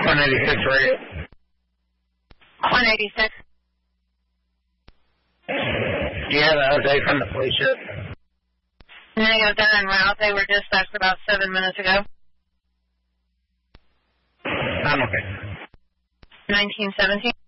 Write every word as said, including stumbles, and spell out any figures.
one eighty-six radio. one eighty-six. Do you have an update from the police yet? Negative, they're en route. They were dispatched about seven minutes ago. I'm okay. nineteen seventeen.